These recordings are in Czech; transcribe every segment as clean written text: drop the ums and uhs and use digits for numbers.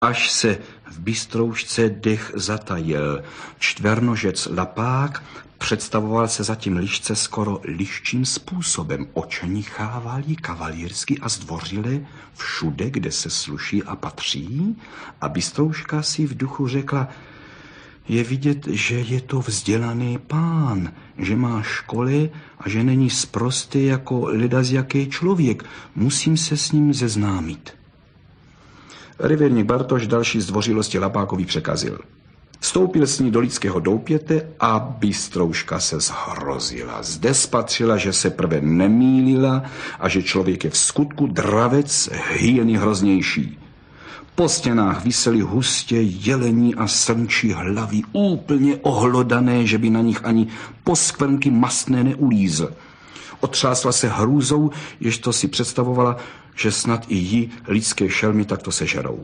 Až se v Bystroušce dech zatajil. Čtvernožec Lapák představoval se zatím lišce skoro liščím způsobem. Očenichával ji kavalírsky a zdvořile všude, kde se sluší a patří. A Bystrouška si v duchu řekla, je vidět, že je to vzdělaný pán, že má školy a že není sprostý jako lidazjaký člověk. Musím se s ním seznámit. Revérník Bartoš další zdvořilosti Lapákovi překazil. Vstoupil s ní do lidského doupěte a Bystrouška se zhrozila. Zde spatřila, že se prve nemýlila a že člověk je v skutku dravec, hyeny hroznější. Po stěnách visely hustě jelení a srnčí hlavy, úplně ohlodané, že by na nich ani poskvrnky mastné neulízl. Otřásla se hrůzou, jež to si představovala, že snad i jí lidské šelmy takto sežerou.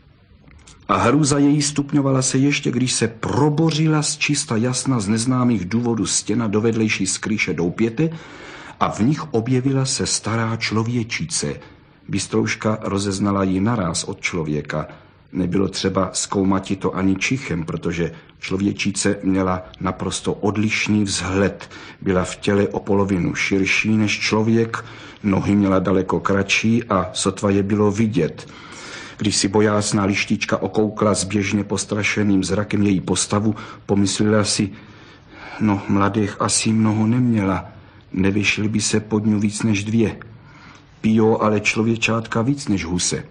A hrůza její stupňovala se ještě, když se probořila z čista jasna z neznámých důvodů stěna do vedlejší skryše doupěte a v nich objevila se stará člověčice. Bystrouška rozeznala ji naráz od člověka. Nebylo třeba zkoumati to ani čichem, protože člověčice měla naprosto odlišný vzhled. Byla v těle o polovinu širší než člověk, nohy měla daleko kratší a sotva je bylo vidět. Když si bojácná lištička okoukla zběžně postrašeným zrakem její postavu, pomyslela si, no mladých asi mnoho neměla, nevyšly by se pod ňu víc než 2. Pijou ale člověčátka víc než huse.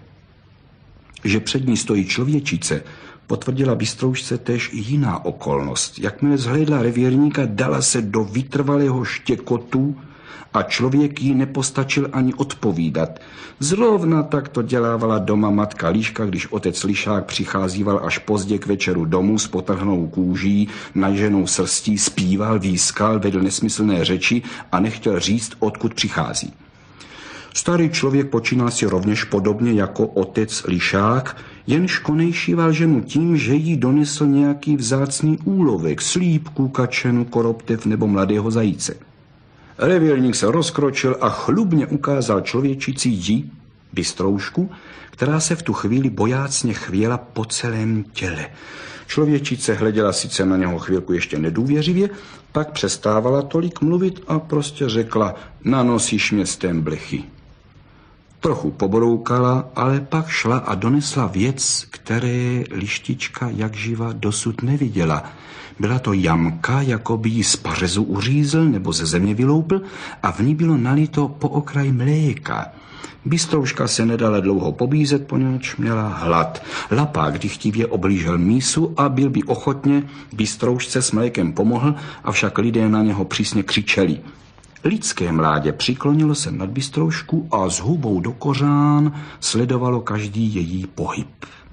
Že před ní stojí člověčice, potvrdila Bystroušce též i jiná okolnost. Jakmile zhlédla revírníka, dala se do vytrvalého štěkotu a člověk jí nepostačil ani odpovídat. Zrovna tak to dělávala doma matka Líška, když otec Lišák přicházíval až pozdě k večeru domů s potrhnou kůží, naženou srstí, zpíval, výskal, vedl nesmyslné řeči a nechtěl říct, odkud přichází. Starý člověk počínal si rovněž podobně jako otec Lišák, jenž konejšíval ženu tím, že jí donesl nějaký vzácný úlovek, slípku, kačenu, koroptev nebo mladého zajíce. Revírník se rozkročil a chlubně ukázal člověčici jí, Bystroušku, která se v tu chvíli bojácně chvěla po celém těle. Člověčice hleděla sice na něho chvilku ještě nedůvěřivě, pak přestávala tolik mluvit a prostě řekla, nanosíš mě z té blechy. Trochu pobroukala, ale pak šla a donesla věc, které lištička jak živa dosud neviděla. Byla to jamka, jako by ji z pařezu uřízl nebo ze země vyloupl a v ní bylo nalito po okraj mléka. Bystrouška se nedala dlouho pobízet, poněvadž měla hlad. Lapák dychtivě oblížel mísu a byl by ochotně Bystroušce s mlékem pomohl, avšak lidé na něho přísně křičeli. Lidské mládě přiklonilo se nad Bystroušku a s hubou do kořán sledovalo každý její pohyb.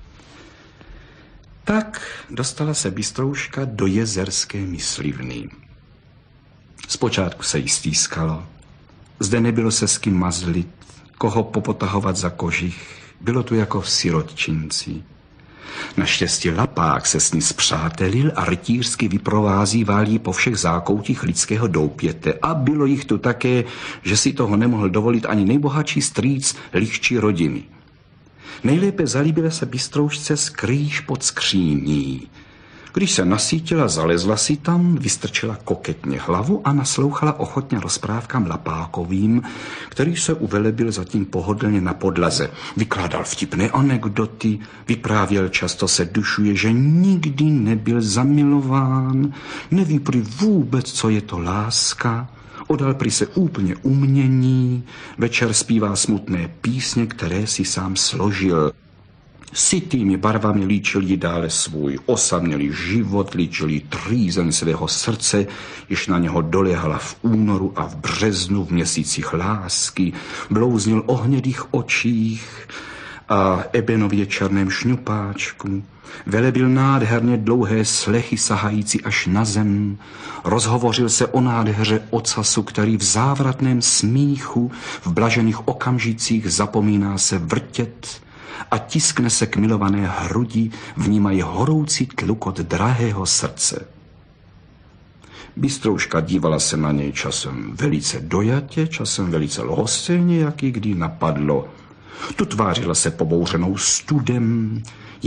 Tak dostala se Bystrouška do jezerské myslivny. Zpočátku se jí stýskalo. Zde nebylo se s kým mazlit, koho popotahovat za kožich. Bylo tu jako v sirotčinci. Naštěstí Lapák se s ní spřátelil a rytířsky vyprovázíval jí po všech zákoutích lidského doupěte. A bylo jich tu také, že si toho nemohl dovolit ani nejbohatší strýc lichčí rodiny. Nejlépe zalíbila se Bystroušce skrýš pod skříní. Když se nasítila, zalezla si tam, vystrčila koketně hlavu a naslouchala ochotně rozprávkám Lapákovým, který se uvelebil zatím pohodlně na podlaze. Vykládal vtipné anekdoty, vyprávěl, často se dušuje, že nikdy nebyl zamilován, neví prý vůbec, co je to láska, odal prý se úplně umění, večer zpívá smutné písně, které si sám složil. Sytými barvami líčil jí dále svůj osamělý život, líčil jí trýzen svého srdce, již na něho doléhala v únoru a v březnu v měsících lásky, blouznil o hnědých očích a ebenově černém šňupáčku, velebil nádherně dlouhé slechy sahající až na zem, rozhovořil se o nádheře ocasu, který v závratném smíchu, v blažených okamžicích zapomíná se vrtět a tiskne se k milované hrudi, vnímají horoucí tlukot drahého srdce. Bystrouška dívala se na něj časem velice dojatě, časem velice lhostejně, jak jí kdy napadlo. Tu tvářila se pobouřenou studem,